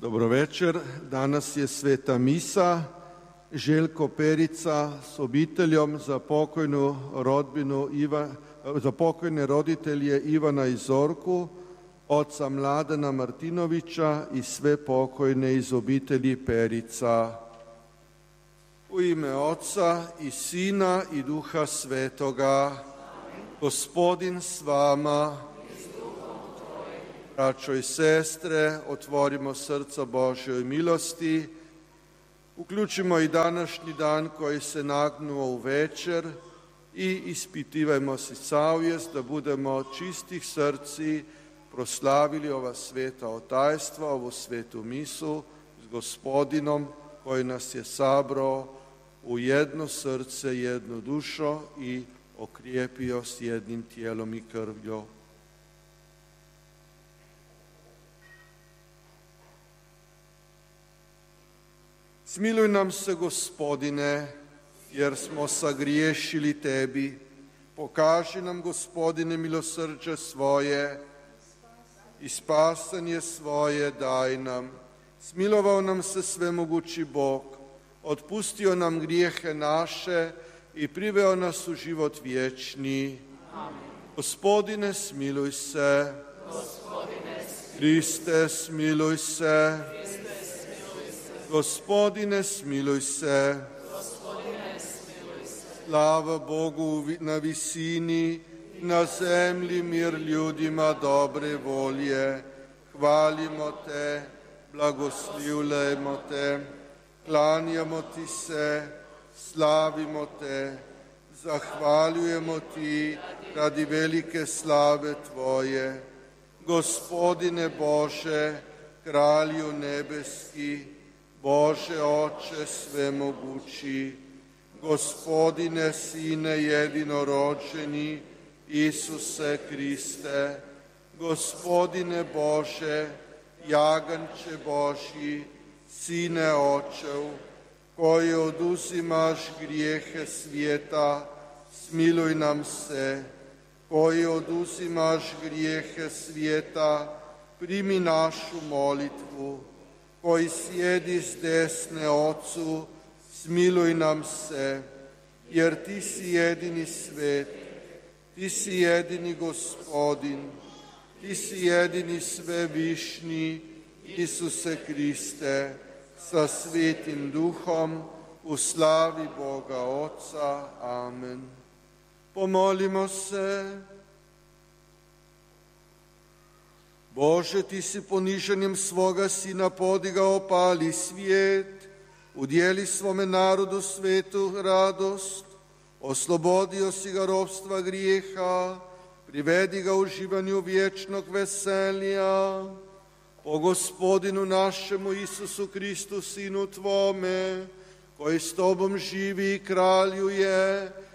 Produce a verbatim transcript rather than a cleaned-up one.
Dobro večer, danas je sveta misa. Željko Perica s obiteljom za pokojnu rodbinu Iva, za pokojne roditelje Ivana i Zorku, oca Mladena Martinovića i sve pokojne iz obitelji Perica. U ime Oca i Sina i Duha Svetoga. Gospodin s vama. Braćo i sestre, otvorimo srca Božjoj milosti, uključimo i današnji dan koji se nagnuo u večer i ispitivajmo si savjest da budemo čistih srci proslavili ova sveta otajstva, ovu svetu misu s Gospodinom koji nas je sabrao u jedno srce, jednu dušo i okrijepio s jednim tijelom i krvlju. Smiluj nam se, Gospodine, jer smo sagriješili Tebi. Pokaži nam, Gospodine, milosrđe svoje i spasanje svoje daj nam. Smilovao nam se svemogući Bog, otpustio nam grijehe naše i priveo nas u život vječni. Amen. Gospodine, smiluj se. Gospodine, Hriste, smiluj se. Gospodine, smiluj se. Gospodine, smiluj se. Slava Bogu na visini, na zemlji mir ljudima dobre volje. Hvalimo Te, blagoslivljamo Te, klanjamo Ti se, slavimo Te, zahvaljujemo Ti radi velike slave Tvoje. Gospodine Bože, Kralju nebeski, Bože Oče svemogući, Gospodine Sine jedinorođeni, Isuse Kriste, Gospodine Bože, Jaganče Božji, Sine Očev, koji oduzimaš grijehe svijeta, smiluj nam se, koji oduzimaš grijehe svijeta, primi našu molitvu, koji sjedi s desne Ocu, smiluj nam se, jer Ti si jedini svet, Ti si jedini Gospodin, Ti si jedini svevišnji, Isuse Kriste, sa Svetim Duhom, u slavi Boga Oca. Amen. Pomolimo se. Bože, Ti si poniženjem svoga Sina podigao pali svijet, udjeli svome narodu svetu radost, oslobodio si ga ropstva grijeha, privedi ga uživanju vječnog veselja. Po Gospodinu našemu Isusu Kristu, Sinu Tvome, koji s Tobom živi i kraljuje